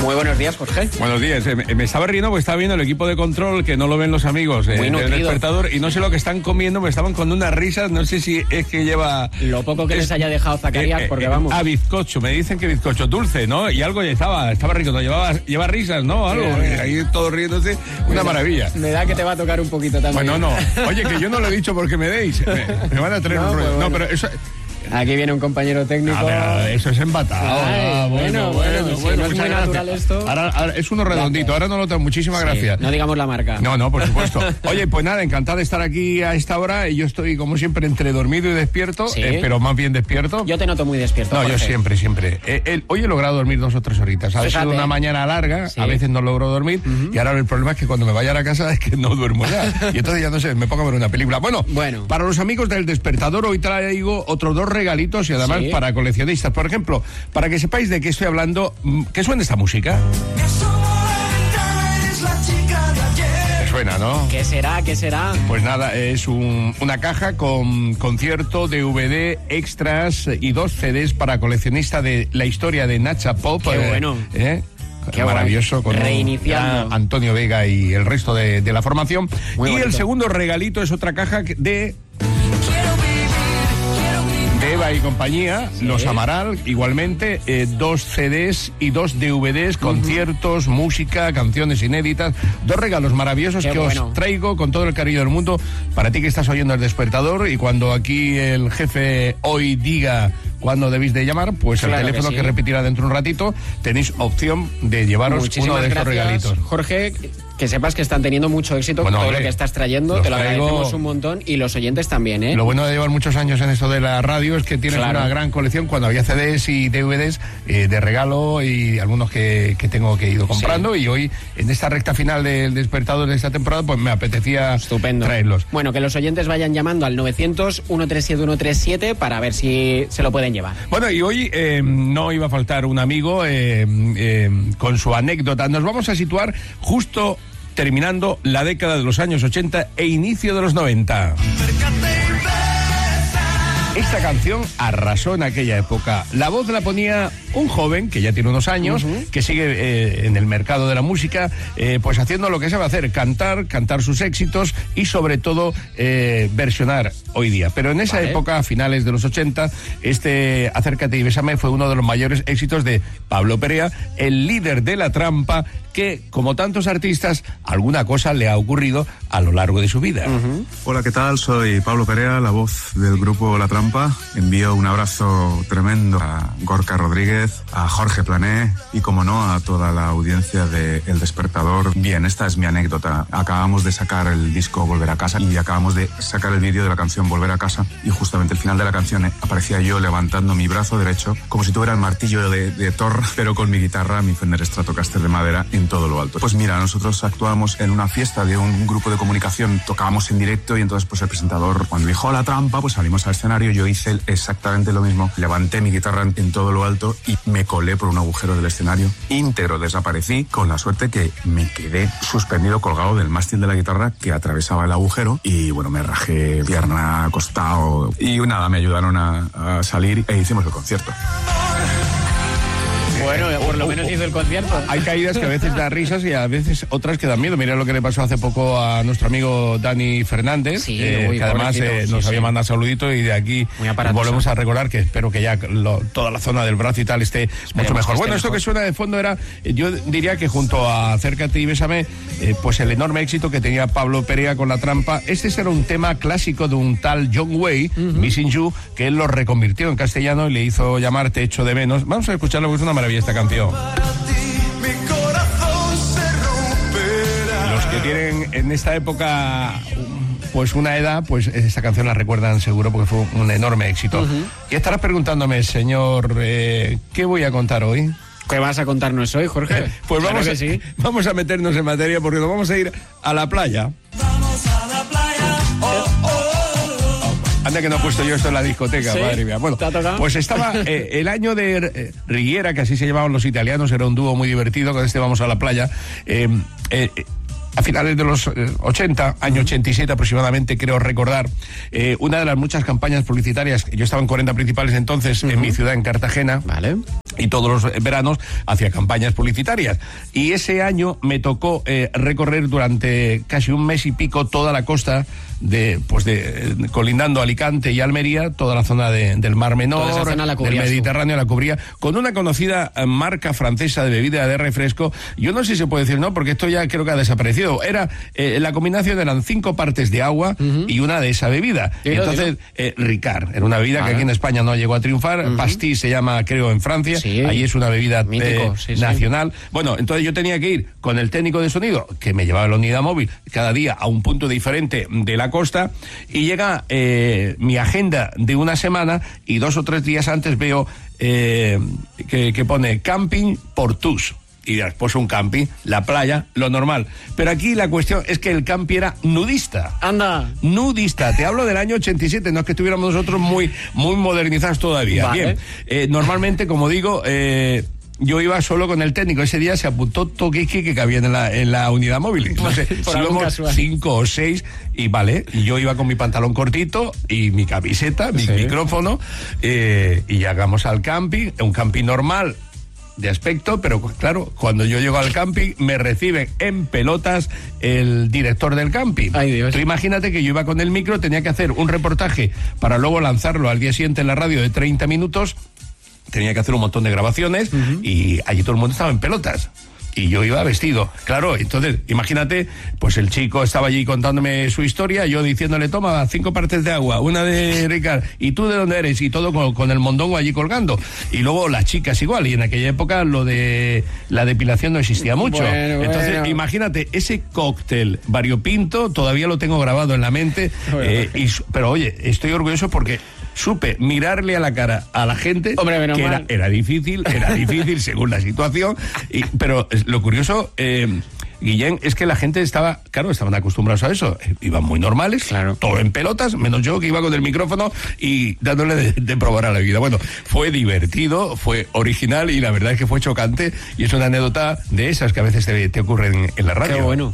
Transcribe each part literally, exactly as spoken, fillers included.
Muy buenos días, Jorge. Buenos días. Eh, me estaba riendo porque estaba viendo el equipo de control, que no lo ven los amigos eh, del despertador, y no sé lo que están comiendo, me estaban con unas risas, no sé si es que lleva... Lo poco que es, les haya dejado Zacarías, eh, porque eh, vamos... Ah, bizcocho, me dicen que bizcocho dulce, ¿no? Y algo ya estaba, estaba rico, ¿no? Llevaba, lleva risas, ¿no? Algo, sí, ahí todos riéndose, una me maravilla. Da, me da que te va a tocar un poquito también. Bueno, no, oye, que yo no lo he dicho porque me deis, me, me van a traer no, un rollo. Pues bueno. No, pero eso... Aquí viene un compañero técnico. A ver, eso es embatado. Ay, ah, bueno, bueno, bueno. Si bueno no es muy natural esto. Ahora, ahora es uno redondito, ahora no lo tengo. Muchísimas sí, gracias. No digamos la marca. No, no, por supuesto. Oye, pues nada, encantado de estar aquí a esta hora. Y yo estoy, como siempre, entre dormido y despierto, sí. eh, pero más bien despierto. Yo te noto muy despierto. No, Jorge. Yo siempre, siempre. Eh, eh, hoy he logrado dormir dos o tres horitas. Ha Fíjate. sido una mañana larga, sí. A veces no logro dormir. Uh-huh. Y ahora el problema es que cuando me vaya a la casa es que no duermo ya. Y entonces ya no sé, me pongo a ver una película. Bueno, bueno. Para los amigos del despertador, hoy traigo otros dos regalitos y además. Sí. Para coleccionistas, por ejemplo, para que sepáis de qué estoy hablando, ¿qué suena esta música? ¿Qué suena, no? ¿Qué será? ¿Qué será? Pues nada, es un, una caja con concierto, D V D, extras y dos C Ds para coleccionista de la historia de Nacha Pop. Qué eh, bueno. Eh, Qué maravilloso, con reiniciando Antonio Vega y el resto de, de la formación. Muy y bonito. El segundo regalito es otra caja de... Eva y compañía, sí. Los Amaral, igualmente, eh, dos C Ds y dos D V Ds, conciertos, uh-huh. música, canciones inéditas, dos regalos maravillosos Qué que bueno. os traigo con todo el cariño del mundo para ti que estás oyendo el despertador, y cuando aquí el jefe hoy diga cuándo debéis de llamar, pues claro el teléfono que, sí. que repetirá dentro de un ratito, tenéis opción de llevaros Muchísimas uno de estos gracias, regalitos. Jorge, que sepas que están teniendo mucho éxito bueno, con todo hombre, lo que estás trayendo, te lo traigo... agradecemos un montón, y los oyentes también, ¿eh? Lo bueno de llevar muchos años en esto de la radio es que tienes claro. una gran colección, cuando había C Ds y D V Ds eh, de regalo, y algunos que, que tengo que he ido comprando, sí. y hoy en esta recta final del despertador de esta temporada pues me apetecía Estupendo. traerlos. Bueno, que los oyentes vayan llamando al novecientos, ciento treinta y siete, ciento treinta y siete para ver si se lo pueden llevar. Bueno, y hoy eh, no iba a faltar un amigo eh, eh, con su anécdota. Nos vamos a situar justo terminando la década de los años ochenta e inicio de los noventa. Esta canción arrasó en aquella época. La voz la ponía un joven que ya tiene unos años, uh-huh. que sigue eh, en el mercado de la música, eh, pues haciendo lo que sabe hacer, cantar, cantar sus éxitos y sobre todo eh, versionar hoy día. Pero en esa vale. época, a finales de los ochenta, este Acércate y Bésame fue uno de los mayores éxitos de Pablo Perea, el líder de La Trampa, que, como tantos artistas, alguna cosa le ha ocurrido a lo largo de su vida. Uh-huh. Hola, ¿qué tal? Soy Pablo Perea, la voz del grupo La Trampa. Envío un abrazo tremendo a Gorka Rodríguez, a Jorge Plané y, como no, a toda la audiencia de El Despertador. Bien, esta es mi anécdota. Acabamos de sacar el disco Volver a Casa y acabamos de sacar el vídeo de la canción Volver a Casa, y justamente al final de la canción aparecía yo levantando mi brazo derecho como si tuviera el martillo de, de Thor, pero con mi guitarra, mi Fender Stratocaster de madera, en todo lo alto. Pues mira, nosotros actuábamos en una fiesta de un grupo de comunicación, tocábamos en directo, y entonces pues el presentador, cuando dijo La Trampa, pues salimos al escenario. Yo hice exactamente lo mismo, levanté mi guitarra en todo lo alto y me colé por un agujero del escenario íntegro, desaparecí, con la suerte que me quedé suspendido, colgado del mástil de la guitarra que atravesaba el agujero, y bueno, me rajé pierna, costado, y nada, me ayudaron a, a salir e hicimos el concierto. Bueno, por lo menos hizo el concierto. Hay caídas que a veces dan risas y a veces otras que dan miedo. Mira lo que le pasó hace poco a nuestro amigo Dani Fernández, sí, eh, uy, que además eh, nos sí, había sí. mandado saludito, y de aquí volvemos a recordar que espero que ya lo, toda la zona del brazo y tal esté Esperemos mucho mejor. Bueno, esto mejor. que suena de fondo era, yo diría que junto a Acércate y Bésame, eh, pues el enorme éxito que tenía Pablo Perea con La Trampa. Este era un tema clásico de un tal John Way, uh-huh. Missing You, que él lo reconvirtió en castellano y le hizo llamar Te echo de menos. Vamos a escucharlo, porque es una maravilla esta canción. Los que tienen en esta época pues una edad, pues esta canción la recuerdan seguro porque fue un enorme éxito. Uh-huh. Y estarás preguntándome, señor, eh, ¿qué voy a contar hoy? ¿Qué vas a contarnos hoy, Jorge? Eh, pues claro vamos, que a, sí. vamos a meternos en materia, porque nos vamos a ir a la playa. Vamos a la playa. Oh, oh, oh. Anda que no he puesto yo esto en la discoteca, ¿sí? Madre mía. Bueno, pues estaba eh, el año de eh, Riviera, que así se llamaban los italianos, era un dúo muy divertido, con este Vamos a la playa. Eh, eh, a finales de los eh, ochenta, año ochenta y siete aproximadamente, creo recordar, eh, una de las muchas campañas publicitarias, yo estaba en cuarenta principales entonces, uh-huh. en mi ciudad, en Cartagena. Vale. y todos los veranos hacía campañas publicitarias. Y ese año me tocó eh, recorrer durante casi un mes y pico toda la costa de, pues de, de colindando Alicante y Almería, toda la zona de, del Mar Menor, del Mediterráneo, la cubría, con una conocida marca francesa de bebida de refresco. Yo no sé si se puede decir, no, porque esto ya creo que ha desaparecido. Era, eh, la combinación eran cinco partes de agua uh-huh. y una de esa bebida. Y entonces, eh, Ricard, era una bebida ah. que aquí en España no llegó a triunfar. Uh-huh. Pastis se llama, creo, en Francia. Sí. Ahí es una bebida Mítico, eh, sí, nacional. Sí. Bueno, entonces yo tenía que ir con el técnico de sonido, que me llevaba la unidad móvil cada día a un punto diferente de la costa, y llega eh, mi agenda de una semana y dos o tres días antes veo eh, que, que pone Camping Portús. Y después un camping, la playa, lo normal. Pero aquí la cuestión es que el camping era nudista. ¡Anda! Nudista. Te hablo del año ochenta y siete, no es que estuviéramos nosotros muy, muy modernizados todavía. Vale. Bien, eh, normalmente, como digo... Eh, yo iba solo con el técnico. Ese día se apuntó Tokiski que cabían en la, en la unidad móvil. No sé, somos cinco o seis y vale. Y yo iba con mi pantalón cortito y mi camiseta, mi sí. micrófono, eh, y llegamos al camping, un camping normal de aspecto, pero claro, cuando yo llego al camping me recibe en pelotas el director del camping. Ay, Dios. Tú imagínate que yo iba con el micro, tenía que hacer un reportaje para luego lanzarlo al día siguiente en la radio de treinta minutos. Tenía que hacer un montón de grabaciones uh-huh. y allí todo el mundo estaba en pelotas. Y yo iba vestido. Claro, entonces, imagínate, pues el chico estaba allí contándome su historia, yo diciéndole, toma, cinco partes de agua, una de Ricard, ¿y tú de dónde eres? Y todo con, con el mondongo allí colgando. Y luego las chicas igual, y en aquella época lo de la depilación no existía mucho. Bueno, entonces, bueno. imagínate, ese cóctel variopinto todavía lo tengo grabado en la mente. Bueno, eh, y, pero oye, estoy orgulloso porque supe mirarle a la cara a la gente. Hombre, menos que mal. Era, era difícil, era difícil según la situación, y, pero lo curioso, eh, Guillén, es que la gente estaba, claro, estaban acostumbrados a eso, iban muy normales, claro. todo en pelotas, menos yo que iba con el micrófono y dándole de, de probar a la vida. Bueno, fue divertido, fue original y la verdad es que fue chocante y es una anécdota de esas que a veces te, te ocurren en la radio. Qué bueno.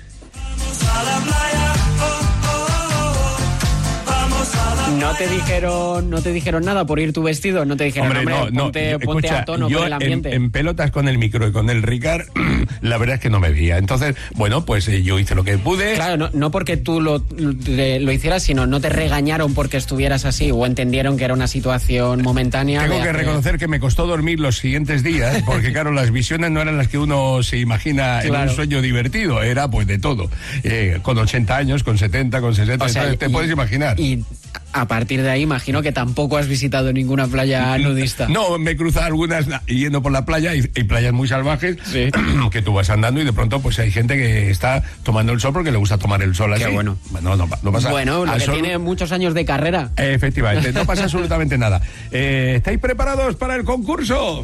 ¿No te dijeron no te dijeron nada por ir tu vestido? ¿No te dijeron, hombre, hombre no, ponte, no, ponte escucha, a tono yo con el ambiente? En, en pelotas con el micro y con el Ricard, la verdad es que no me veía. Entonces, bueno, pues eh, yo hice lo que pude. Claro, no, no porque tú lo, lo, lo hicieras, sino no te regañaron porque estuvieras así o entendieron que era una situación momentánea. Tengo que hacer... reconocer que me costó dormir los siguientes días, porque claro, las visiones no eran las que uno se imagina claro. en un sueño divertido, era pues de todo. Eh, con ochenta años, con setenta, con sesenta, o sea, entonces, te y, puedes imaginar. Y a partir de ahí imagino que tampoco has visitado ninguna playa nudista. No, me he cruzado algunas yendo por la playa y, y playas muy salvajes sí. que tú vas andando y de pronto pues hay gente que está tomando el sol porque le gusta tomar el sol así. Qué bueno. No, no, no pasa Bueno, lo que sol... tiene muchos años de carrera. Eh, efectivamente, no pasa absolutamente nada. Eh, ¿Estáis preparados para el concurso?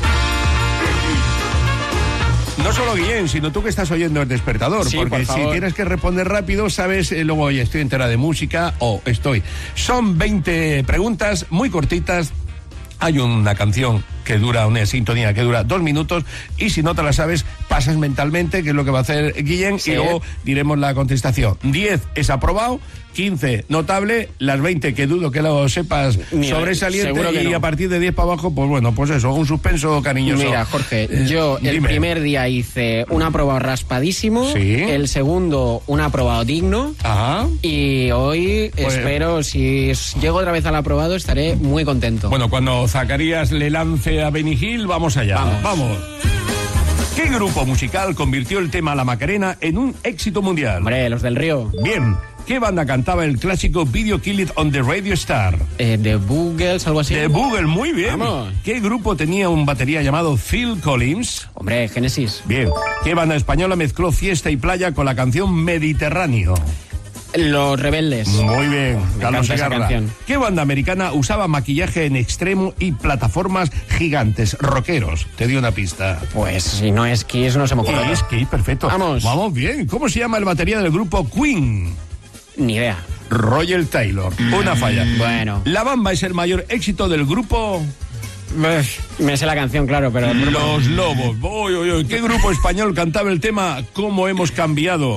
No solo Guillén, sino tú que estás oyendo el despertador, sí, porque por si tienes que responder rápido, sabes, eh, luego, oye, estoy entera de música o estoy. Son veinte preguntas muy cortitas. Hay una canción que dura, una sintonía que dura dos minutos, y si no te la sabes, pasas mentalmente, que es lo que va a hacer Guillén, sí. y luego diremos la contestación. diez es aprobado, quince notable, las veinte que dudo que lo sepas Mira, sobresaliente, y no. a partir de diez para abajo, pues bueno, pues eso, un suspenso cariñoso. Mira, Jorge, eh, yo el dime. primer día hice un aprobado raspadísimo, ¿Sí? el segundo un aprobado digno, Ajá. y hoy pues, espero, si llego otra vez al aprobado, estaré muy contento. Bueno, cuando Zacarías le lance a Benny Hill, vamos allá. Vamos. vamos. ¿Qué grupo musical convirtió el tema La Macarena en un éxito mundial? Hombre, los del Río. Bien. ¿Qué banda cantaba el clásico Video Kill It on the Radio Star? Eh, The Boogles, algo así. The Boogles, muy bien. Vamos. ¿Qué grupo tenía un batería llamado Phil Collins? Hombre, Genesis. Bien. ¿Qué banda española mezcló fiesta y playa con la canción Mediterráneo? Los Rebeldes. Muy bien, Carlos Segarra. ¿Qué banda americana usaba maquillaje en extremo y plataformas gigantes, rockeros? Te di una pista. Pues si no es Kiss, no se me ocurre. Es Kiss, perfecto. Vamos. Vamos bien. ¿Cómo se llama el batería del grupo Queen? Ni idea. Roger Taylor. Una falla. Bueno. La Bamba es el mayor éxito del grupo... Me sé la canción, claro, pero... Los Lobos. Uy, uy, uy. ¿Qué grupo español cantaba el tema ¿Cómo hemos cambiado?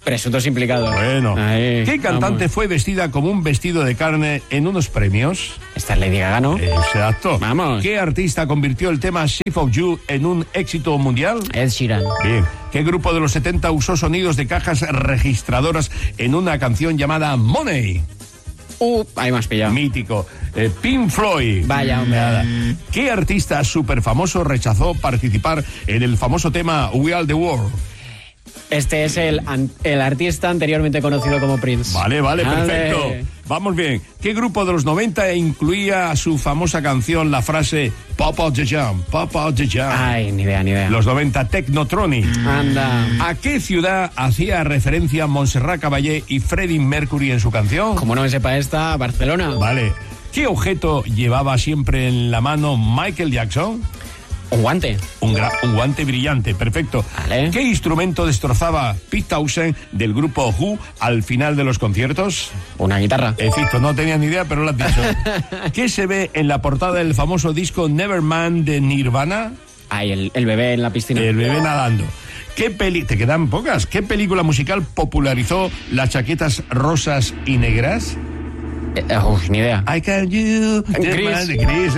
Presuntos implicados. Bueno. Ahí, ¿Qué cantante vamos. fue vestida como un vestido de carne en unos premios? Esta es Lady Gaga, ¿no? Exacto. Vamos. ¿Qué artista convirtió el tema Shape of You en un éxito mundial? Ed Sheeran. Bien. ¿Qué grupo de los setenta usó sonidos de cajas registradoras en una canción llamada Money? Uh, ahí me has pillado. Mítico. Eh, Pink Floyd. Vaya, hombre. Nada. ¿Qué artista súper famoso rechazó participar en el famoso tema We Are the World? Este es el, an- el artista anteriormente conocido como Prince. Vale, vale, Ale. perfecto. Vamos bien. ¿Qué grupo de los noventa incluía su famosa canción la frase Pop out the Jam, Pop out the Jam? Ay, ni idea, ni idea. Los noventa, Technotronic. Anda. ¿A qué ciudad hacía referencia Montserrat Caballé y Freddie Mercury en su canción? Como no me sepa esta, Barcelona. Vale. ¿Qué objeto llevaba siempre en la mano Michael Jackson? Un guante. Un, gra- un guante brillante, perfecto. Vale. ¿Qué instrumento destrozaba Pete Townshend del grupo Who al final de los conciertos? Una guitarra. Exacto, no tenía ni idea, pero lo has dicho. ¿Qué se ve en la portada del famoso disco Nevermind de Nirvana? Ay, el, el bebé en la piscina. El bebé nadando. ¿Qué peli... Te quedan pocas. ¿Qué película musical popularizó las chaquetas rosas y negras? Eh, uf, ni idea. I can you... Gris. Gris.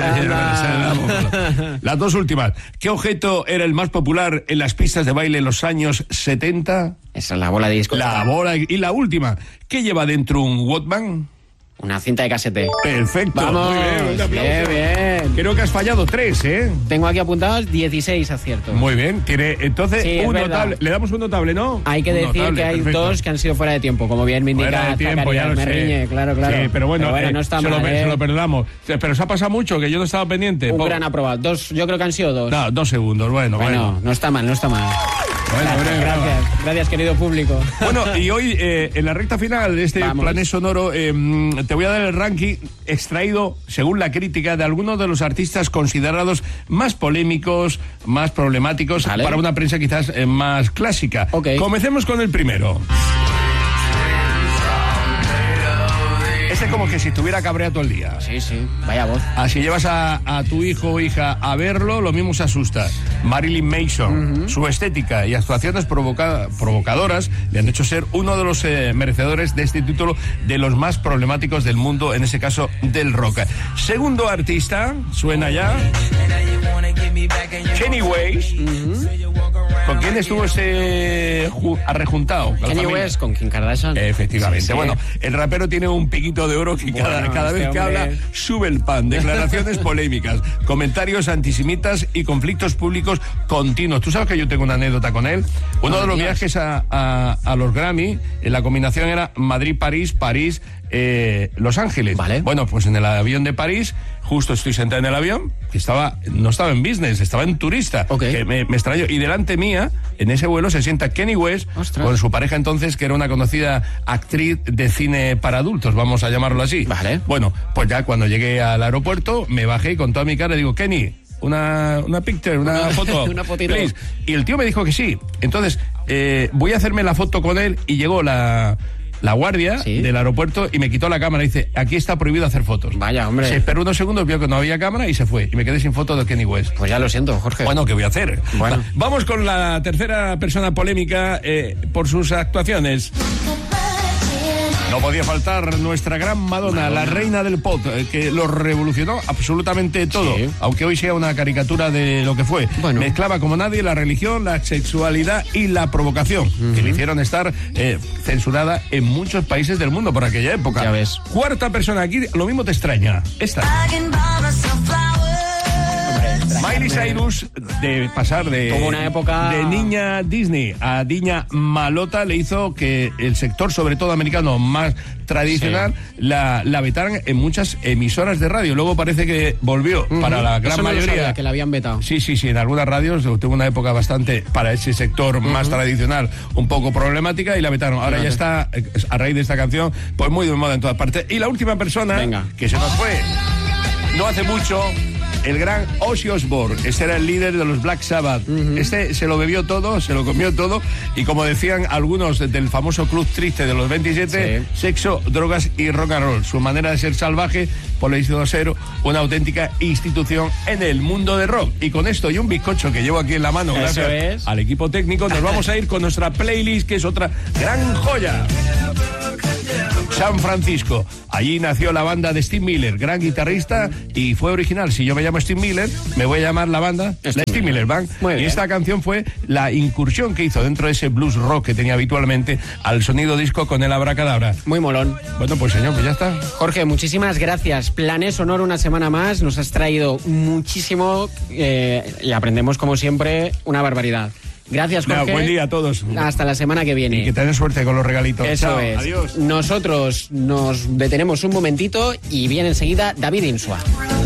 Anda. Las dos últimas. ¿Qué objeto era el más popular en las pistas de baile en los años setenta? Esa es la bola de disco. La bola. Y la última. ¿Qué lleva dentro un Walkman? Una cinta de casete. Perfecto. Vamos. Muy bien, un aplauso. Bien, bien. Creo que has fallado tres, ¿eh? Tengo aquí apuntados dieciséis aciertos. Muy bien. Tiene, entonces, Sí, es un verdad. notable. Le damos un notable, ¿no? Hay que Un decir notable, que hay perfecto. dos que han sido fuera de tiempo, como bien me indica Fuera de tiempo, ya Zacarías lo sé. Merriñe, claro, claro. Sí, pero bueno, eh, no está se, mal, lo, ¿eh? se lo perdonamos. Pero se ha pasado mucho, que yo no estaba pendiente. Un Po- gran aprobado. Dos, yo creo que han sido dos. No, dos segundos, bueno, bueno, bueno. no está mal, no está mal. Bueno, gracias, breve, brava. gracias, gracias, querido público. Bueno, y hoy, eh, en la recta final de este Vamos. Planet Sonoro, eh, te voy a dar el ranking extraído, según la crítica, de algunos de los artistas considerados más polémicos, más problemáticos, Vale. para una prensa quizás eh, más clásica. Ok. Comencemos con el primero. Este como que si estuviera cabreado todo el día. Sí, sí, vaya voz. Ah, si llevas a, a tu hijo o hija a verlo, lo mismo se asusta. Marilyn Manson, su estética y actuaciones provoca- provocadoras le han hecho ser uno de los eh, merecedores de este título de los más problemáticos del mundo, en ese caso del rock. Segundo artista, suena ya, Kanye West. ¿Con quién estuvo ese ju- arrejuntado? Con la Kanye familia. West con Kim Kardashian. Efectivamente. Sí, sí. Bueno, el rapero tiene un piquito de oro que Bueno, cada, cada este vez que hombre- habla sube el pan. Declaraciones polémicas, comentarios antisemitas y conflictos públicos continuos. Tú sabes que yo tengo una anécdota con él. Uno No de los me digas. viajes a, a- a los Grammy, en la combinación era Madrid-París, París, eh, Los Ángeles. Vale. Bueno, pues en el avión de París, justo estoy sentado en el avión, que estaba, no estaba en business, estaba en turista. Ok. Que me, me extrañó. Y delante mía, en ese vuelo, se sienta Kanye West Ostras. con su pareja entonces, que era una conocida actriz de cine para adultos, vamos a llamarlo así. Vale. Bueno, pues ya cuando llegué al aeropuerto, me bajé y con toda mi cara digo, Kenny, una, una picture, una foto, Una fotito. please. Y el tío me dijo que sí. Entonces, eh, voy a hacerme la foto con él y llegó la... La guardia Sí. del aeropuerto y me quitó la cámara y dice, aquí está prohibido hacer fotos. Vaya, hombre. Se esperó unos segundos, vio que no había cámara y se fue. Y me quedé sin foto de Kanye West. Pues ya lo siento, Jorge. Bueno, ¿qué voy a hacer? Bueno. Va- Vamos con la tercera persona polémica eh, por sus actuaciones. No podía faltar nuestra gran Madonna, la reina del pop, eh, que lo revolucionó absolutamente todo, Sí. aunque hoy sea una caricatura de lo que fue. Bueno. Mezclaba como nadie la religión, la sexualidad y la provocación, que le hicieron estar eh, censurada en muchos países del mundo por aquella época. Ya ves. Cuarta persona aquí, lo mismo te extraña. Esta. Miley Cyrus, de pasar de, Tuvo una época- de niña Disney a niña malota, le hizo que el sector, sobre todo americano, más tradicional, la, la vetaran en muchas emisoras de radio. Luego parece que volvió para la gran Eso no lo mayoría. sabía, que la habían vetado. Sí, sí, sí, en algunas radios tuvo una época bastante, para ese sector más tradicional, un poco problemática y la vetaron. Ahora ya está, eh, a raíz de esta canción, pues muy de moda en todas partes. Y la última persona Venga. que se nos fue no hace mucho, el gran Ozzy Osbourne. Este era el líder de los Black Sabbath. Uh-huh. Este se lo bebió todo, se lo comió todo, y como decían algunos del famoso club triste de los veintisiete, sí. Sexo, drogas y rock and roll. Su manera de ser salvaje por le hizo ser una auténtica institución en el mundo de rock. Y con esto y un bizcocho que llevo aquí en la mano, gracias es. al equipo técnico, nos vamos a ir con nuestra playlist, que es otra gran joya. San Francisco. Allí nació la banda de Steve Miller, gran guitarrista, y fue original. Si yo me llamo Steve Miller, me voy a llamar la banda Steve, la Steve Miller Band. Y esta canción fue la incursión que hizo dentro de ese blues rock que tenía habitualmente al sonido disco con el Abracadabra. Muy molón. Bueno, pues señor, pues ya está. Jorge, muchísimas gracias. Plané Sonoro una semana más. Nos has traído muchísimo eh, y aprendemos, como siempre, una barbaridad. Gracias, Jorge. No, buen día a todos. Hasta la semana que viene. Y que tengan suerte con los regalitos. Eso Chao, es. Adiós. Nosotros nos detenemos un momentito y viene enseguida David Insua.